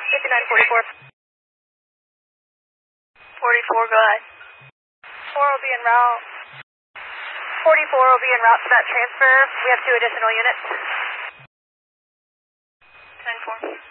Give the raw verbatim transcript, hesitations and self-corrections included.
fifty-nine forty-four. forty-four, go ahead. four will be en route. forty-four will be en route to that transfer. We have two additional units. ten four.